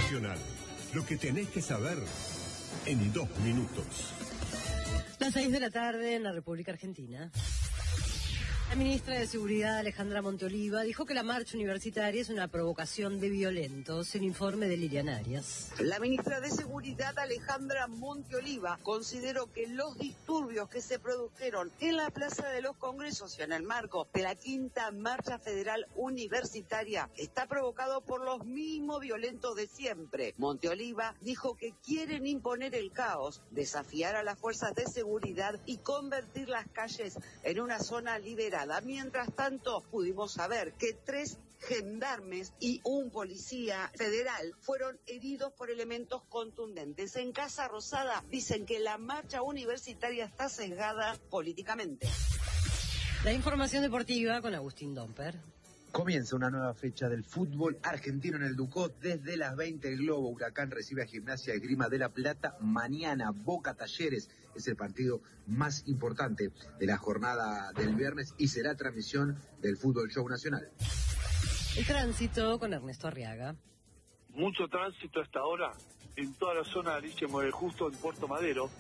Nacional. Lo que tenés que saber en 2 minutos. Las 6 de la tarde en la República Argentina. La ministra de Seguridad, Alejandra Monteoliva, dijo que la marcha universitaria es una provocación de violentos. El informe de Liliana Arias. La ministra de Seguridad, Alejandra Monteoliva, consideró que los disturbios que se produjeron en la Plaza de los Congresos y en el marco de la 5ª Marcha Federal Universitaria está provocado por los mismos violentos de siempre. Monteoliva dijo que quieren imponer el caos, desafiar a las fuerzas de seguridad y convertir las calles en una zona liberada. Mientras tanto, pudimos saber que 3 gendarmes y un policía federal fueron heridos por elementos contundentes. En Casa Rosada dicen que la marcha universitaria está sesgada políticamente. La información deportiva con Agustín Domper. Comienza una nueva fecha del fútbol argentino en el Ducó. Desde las 20 el Globo Huracán recibe a Gimnasia Esgrima de La Plata. Mañana Boca Talleres es el partido más importante de la jornada del viernes y será transmisión del Fútbol Show Nacional. El tránsito con Ernesto Arriaga. Mucho tránsito hasta ahora en toda la zona de Alicia Mueve Justo, en Puerto Madero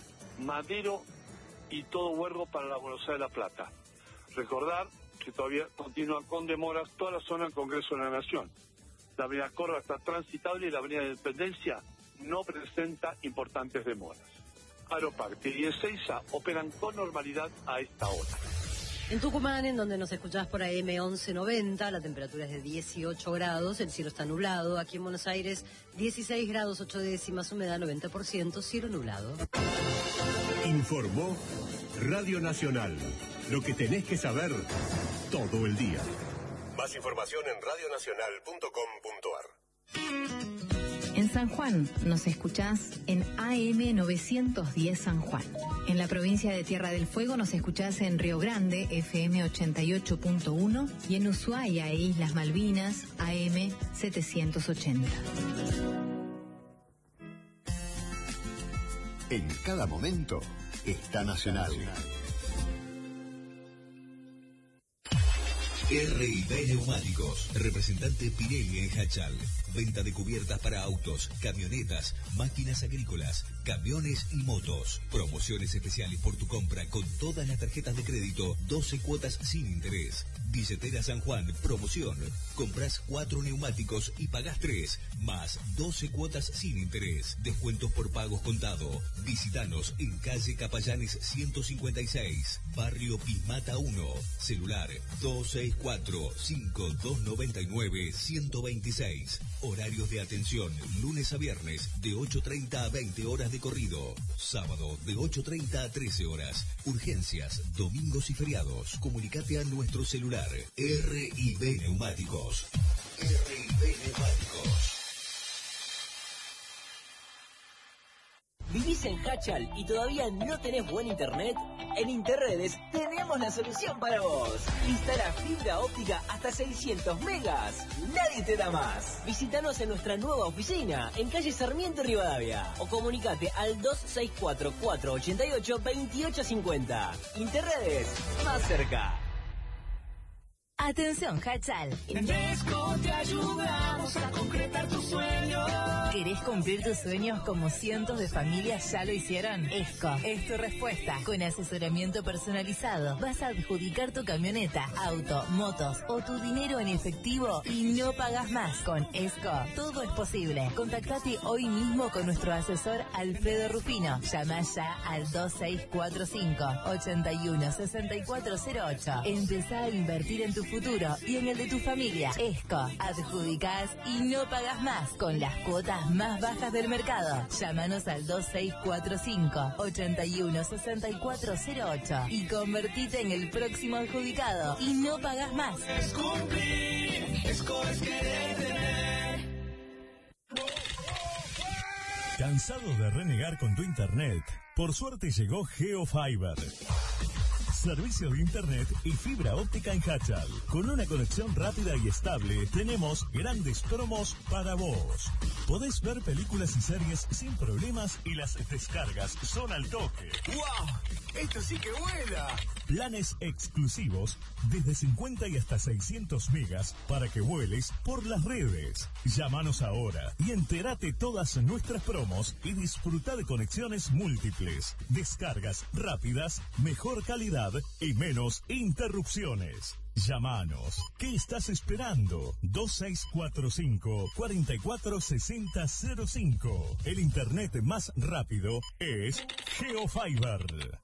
y todo Huergo para la Universidad de La Plata. Recordar que todavía continúa con demoras toda la zona del Congreso de la Nación. La avenida Córdoba está transitable y la avenida de Independencia no presenta importantes demoras. Aeroparque y Ezeiza operan con normalidad a esta hora. En Tucumán, en donde nos escuchás por AM 1190, la temperatura es de 18 grados, el cielo está nublado. Aquí en Buenos Aires, 16 grados 8 décimas, humedad 90%, cielo nublado. Informó Radio Nacional. Lo que tenés que saber todo el día. Más información en radionacional.com.ar. En San Juan nos escuchás en AM 910 San Juan. En la provincia de Tierra del Fuego nos escuchás en Río Grande, FM 88.1, y en Ushuaia e Islas Malvinas, AM 780. En cada momento está Nacional. R&B Neumáticos, representante Pirelli en Hachal. Venta de cubiertas para autos, camionetas, máquinas agrícolas, camiones y motos. Promociones especiales por tu compra con todas las tarjetas de crédito, 12 cuotas sin interés. Billetera San Juan, promoción. Comprás 4 neumáticos y pagás 3, más 12 cuotas sin interés. Descuentos por pagos contado. Visítanos en calle Capallanes 156, barrio Pismata 1. Celular 264-5299-126. Horarios de atención, lunes a viernes, de 8:30 a 20 horas de corrido. Sábado, de 8:30 a 13 horas. Urgencias, domingos y feriados. Comunicate a nuestro celular. R&B Neumáticos. R&B Neumáticos. ¿Vivís en Hachal y todavía no tenés buen internet? En Interredes tenemos la solución para vos. Instala fibra óptica hasta 600 megas. Nadie te da más. Visítanos en nuestra nueva oficina, en calle Sarmiento Rivadavia. O comunicate al 264-488-2850. Interredes, más cerca. Atención, Hachal. En Desco te ayudamos a concretar tus sueños. ¿Querés cumplir tus sueños como cientos de familias ya lo hicieron? ESCO es tu respuesta. Con asesoramiento personalizado, vas a adjudicar tu camioneta, auto, motos o tu dinero en efectivo y no pagas más. Con ESCO, todo es posible. Contactate hoy mismo con nuestro asesor Alfredo Rufino. Llama ya al 2645-816408. Empezá a invertir en tu futuro y en el de tu familia. ESCO, adjudicás y no pagas más con las cuotas más bajas del mercado. Llámanos al 2645-816408 y convertite en el próximo adjudicado y no pagas más. Es cumplir, ESCO es querer tener. ¿Cansado de renegar con tu internet? Por suerte llegó GeoFiber. Servicio de internet y fibra óptica en Hachal. Con una conexión rápida y estable, tenemos grandes promos para vos. Podés ver películas y series sin problemas y las descargas son al toque. ¡Wow! ¡Esto sí que vuela! Planes exclusivos desde 50 y hasta 600 megas para que vueles por las redes. Llámanos ahora y entérate todas nuestras promos y disfruta de conexiones múltiples, descargas rápidas, mejor calidad y menos interrupciones. Llámanos. ¿Qué estás esperando? 2645-446005. El internet más rápido es GeoFiber.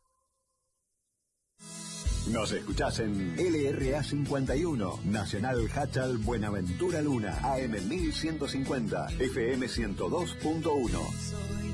Nos escuchás en LRA 51, Nacional Hachal Buenaventura Luna, AM 1150, FM 102.1.